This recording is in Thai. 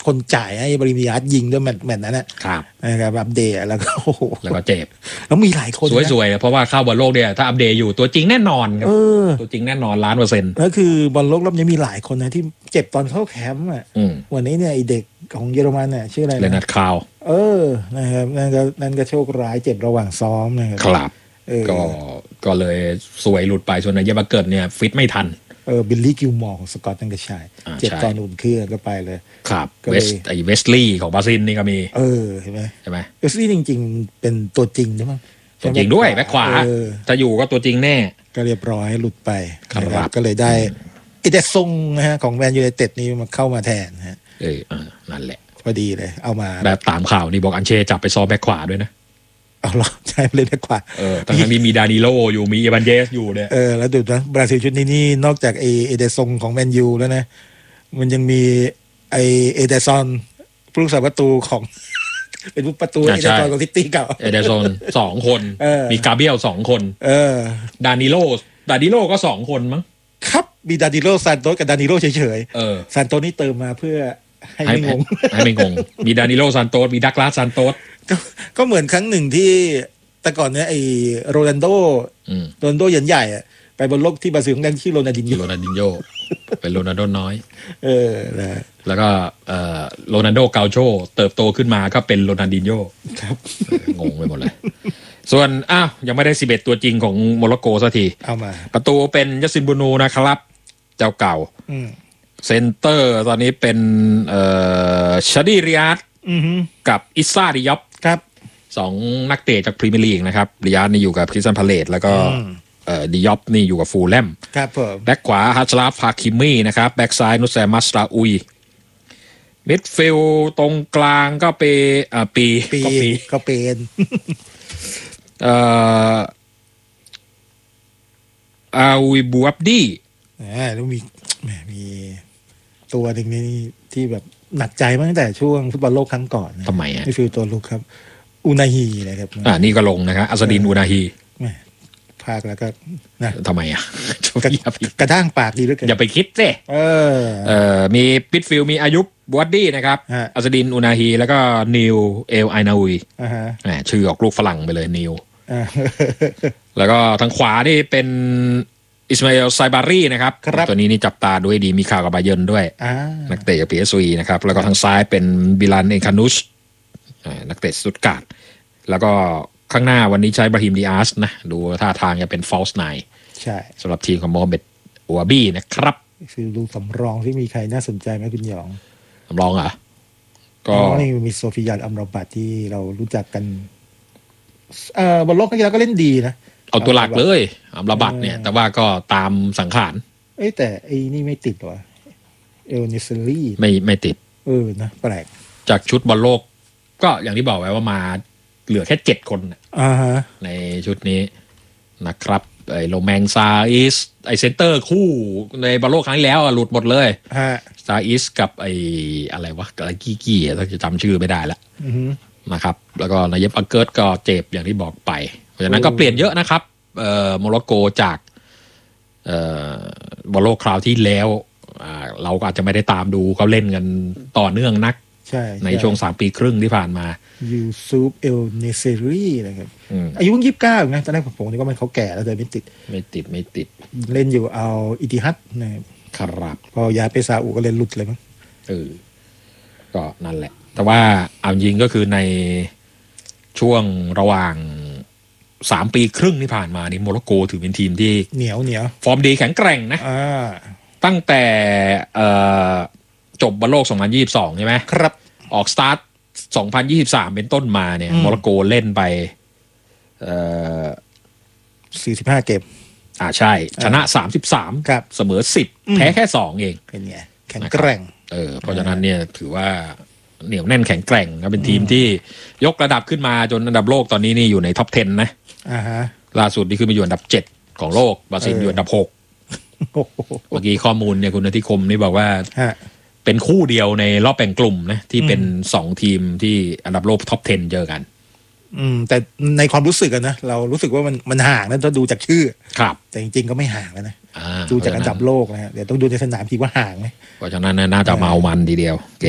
คนจ่ายให้บริมิยัสยิงด้วยแมตช์นั้นนะครับอัปเดตแล้วก็โอ้โหแล้วก็เจ็บแล้วมีหลายคนสวยๆเพราะว่าเข้าบอลโลกเนี่ยถ้าอัปเดตอยู่ตัวจริงแน่นอนครับตัวจริงแน่นอน1,000,000% แล้วคือบอลโลกรอบนี้มีหลายคนนะที่เจ็บตอนเข้าแคมป์วันนี้เนี่ยไอเด็กของเยอรมันเนี่ยชื่ออะไรเลนัทคาวนะครับนั่นก็โชคร้ายเจ็บระหว่างซ้อมนะครับก็เลยสวยหลุดไปส่วนในเยอรมันเกิดเนี่ยฟิตไม่ทันบิลลี่กิลมอร์ของสกอตตันกระชายเจ็บตอนอุ่นเครื่องก็ไปเลยครับเวสลีย์ของบราซิลนี่ก็มีเห็นไหมเวสลีย์จริงๆเป็นตัวจริงใช่ไหมตัวจริงด้วยแบ็คขวาถ้าอยู่ก็ตัวจริงแน่ก็เรียบร้อยหลุดไปก็เลยได้อิเดซงนะฮะของแมนยูไนเต็ดนี่มาเข้ามาแทนฮะนั่นแหละพอดีเลยเอามาแบบตามข่าวนี่บอกอันเช่จับไปซ้อมแบ็คขวาด้วยนะเอาหรอใช่เลยแบ็คขวาตอนนั้นมีดานิโลอยู่มีเอวันเยสอยู่เนี่ยแล้วดูนะบราซิลชุดนี้นี่นอกจากเอเดซงของแมนยูแล้วนะมันยังมีเอเดซอนผู้รักษาประตูของเป็นประตูเอเดซอนของซิตี้เก่าเอเดซอน2 คนมีกาเบียล2 คนดานิโลก็2 คนมั้งครับมีดานิโลซานโตสกับดานิโลเฉยๆซานโตสนี่เติมมาเพื่อให้ไม่งงมีดานิโลซานโตสมีดักลาสซานโตสก็เหมือนครั้งหนึ่งที่แต่ก่อนเนี่ยไอโรนัลโดใหญ่ๆไปบนโลกที่บราซิลนั่นชื่อโรนัลดินโญเป็นโรนัลโดน้อยแล้วก็โรนัลโดเกาโชเติบโตขึ้นมาก็เป็นโรนัลดินโญครับงงไปหมดเลยส่วนยังไม่ได้11ตัวจริงของโมร็อกโกสักทีเอามาประตูเป็นยัสซินบูนูนะครับเจ้าเก่าเซนเตอร์ตอนนี้เป็นชาดีริยัตกับอิซ่าดิยอปครับ 2 นักเตะจากพรีเมียร์ลีกนะครับริยัตนี่อยู่กับคริสตัลพาเลซแล้วก็ดิยอปนี่อยู่กับฟูลแลมครับผมแบ็คขวาฮัชราฟฮาคิมี่นะครับแบ็คซ้ายนุสแซมัสราอุยมิดฟิลด์ตรงกลางก็ก็เป็นอาวิบูอับดีแล้วมีตัวหนึ่งนี่ที่แบบหนักใจมาตั้งแต่ช่วงฟุตบอลโลกครั้งก่อนทำไมมิดฟิลด์ตัวลุกครับอูนาฮีนะครับนี่ก็ลงนะครับอัสดินอูนาฮีภาคแล้วก็นะทำไมกระด้างปากดีด้วยกันอย่าไปคิดสิมีมิดฟิลด์มีอายุบวัดดี้นะครับอัสดินอูนาฮีแล้วก็นิวเอลไอนาอุยชื่อออกลูกฝรั่งไปเลยนิวแล้วก็ทางขวานี่เป็นอิสมาเอลไซบารีนะครับตัวนี้นี่จับตาด้วยดีมีข่าวกับบาเยิร์นด้วยนักเตะจาก PSV นะครับแล้วก็ทางซ้ายเป็นบิลันเอนคานุชนักเตะสตุตการ์ดแล้วก็ข้างหน้าวันนี้ใช้บราฮิมดิอาสนะดูท่าทางจะเป็นฟอลส์ไนน์ใช่สำหรับทีมของโมฮัมเหม็ดอูอาบี้นะครับคือดูสำรองที่มีใครน่าสนใจไหมคุณหยองสำรองก็นี่มีโซฟิยาอัมราบัตที่เรารู้จักกันบอลโลกครั้งที่แล้วก็เล่นดีนะเอาตัวหลักเลยอัมราบัตเนี่ยแต่ว่าก็ตามสังขารแต่ไอ้นี่ไม่ติดวะเอลเนเซอรี่ไม่ติดนะแปลกจากชุดบอลโลกก็อย่างที่บอกไว้ว่ามาเหลือแค่7 คนในชุดนี้นะครับไอ้โรแมงซาอิสไอเซนเตอร์คู่ในบอลโลกครั้งที่แล้วหลุดหมดเลยซาอิสกับไออะไรวะอะไรกี้ถ้าจะจำชื่อไม่ได้ละนะครับแล้วก็นายเยฟอังเกิร์ตก็เจ็บอย่างที่บอกไปเพราะฉะนั้นก็เปลี่ยนเยอะนะครับโมร็อกโกจากบอลโลกคราวที่แล้วเราก็อาจจะไม่ได้ตามดูเขาเล่นกันต่อเนื่องนักในช่วง3 ปีครึ่งที่ผ่านมายูซูฟเอลเนเซอรี่นะครับอายุเพิ่ง29นะตอนแรกผมนึกว่ามันเขาแก่แล้วแต่ไม่ติดเล่นอยู่เอาอิติฮัดนะครับพอย้ายไปซาอุก็เล่นหลุดเลยมั้งก็นั่นแหละแต่ว่าเอาจริงก็คือในช่วงระหว่าง3 ปีครึ่งที่ผ่านมานี่โมร็อกโกถือเป็นทีมที่เหนียวฟอร์มดีแข็งแกร่งนะตั้งแต่จบบอลโลก2022ใช่ไหมครับออกสตาร์ท2023เป็นต้นมาเนี่ยโมร็อกโกเล่นไป 45 เกมใช่ชนะ33 ครับเสมอ10แพ้แค่2เองเป็นไงแข็งแกร่งเพราะฉะนั้นเนี่ยถือว่าเหนียวแน่นแข็งแกร่งนะเป็นทีมที่ยกระดับขึ้นมาจนอันดับโลกตอนนี้นี่อยู่ในท็อป 10นะล่าสุดนี่ขึ้นมาอยู่อันดับ7ของโลกบราซิลอยู่อันดับ6เมื่อกี้ข้อมูลเนี่ยคุณนทิคมนี่บอกว่าเป็นคู่เดียวในรอบแบ่งกลุ่มนะที่เป็น2 ทีมที่อันดับโลกท็อป 10เจอกันแต่ในความรู้สึกนะเรารู้สึกว่ามันห่างนะถ้าดูจากชื่อครับแต่จริงๆก็ไม่ห่างแล้วนะดูจากอันดับโลกนะเดี๋ยวต้องดูในสนามทีว่าห่างไหมเพราะฉะนั้นน่าจะเมามันทีเดียว